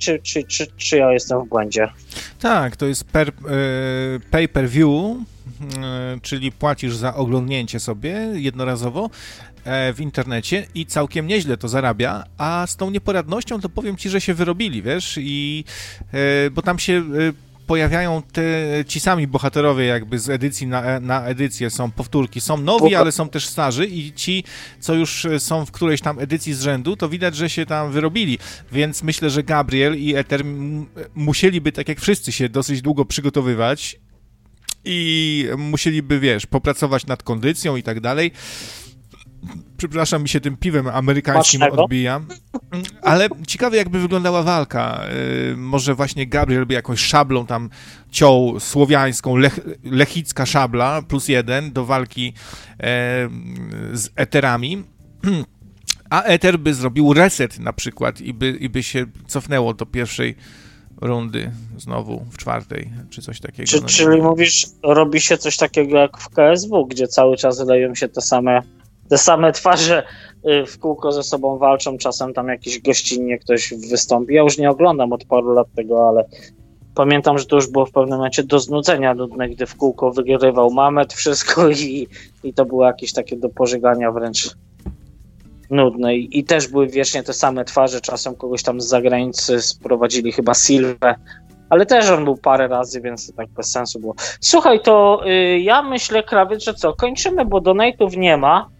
czy ja jestem w błędzie? Tak, to jest pay-per-view, czyli płacisz za oglądnięcie sobie jednorazowo w internecie i całkiem nieźle to zarabia, a z tą nieporadnością to powiem ci, że się wyrobili, wiesz, i bo tam się pojawiają ci sami bohaterowie jakby z edycji na edycję, są powtórki, są nowi, ale są też starzy i ci, co już są w którejś tam edycji z rzędu, to widać, że się tam wyrobili, więc myślę, że Gabriel i Ether musieliby, tak jak wszyscy, się dosyć długo przygotowywać i musieliby, wiesz, popracować nad kondycją i tak dalej. Przepraszam, mi się tym piwem amerykańskim odbija. Ale ciekawe, jakby wyglądała walka. Może właśnie Gabriel by jakąś szablą tam ciął słowiańską, lechicka szabla +1 do walki z Eterami. A Ether by zrobił reset na przykład i by się cofnęło do pierwszej rundy znowu w czwartej, czy coś takiego. Czyli mówisz, robi się coś takiego jak w KSW, gdzie cały czas leją się te same twarze w kółko ze sobą walczą, czasem tam jakiś gościnnie ktoś wystąpi. Ja już nie oglądam od paru lat tego, ale pamiętam, że to już było w pewnym momencie do znudzenia nudne, gdy w kółko wygrywał Mamet wszystko i to było jakieś takie do pożygania wręcz nudne. I też były wiecznie te same twarze, czasem kogoś tam z zagranicy sprowadzili, chyba Silvę, ale też on był parę razy, więc to tak bez sensu było. Słuchaj, to ja myślę, Krawiec, że co, kończymy, bo donate'ów nie ma.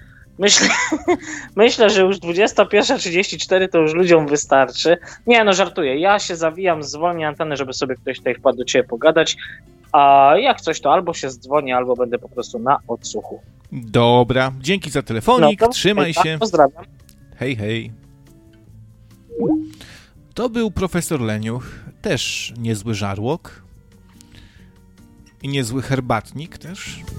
Myślę, że już 21:34 to już ludziom wystarczy. Nie, no żartuję. Ja się zawijam, zwolnię antenę, żeby sobie ktoś tutaj wpadł do ciebie pogadać. A jak coś, to albo się zdzwoni, albo będę po prostu na odsłuchu. Dobra, dzięki za telefonik, trzymaj się. Pozdrawiam. Hej, hej. To był profesor Leniuch, też niezły żarłok i niezły herbatnik też.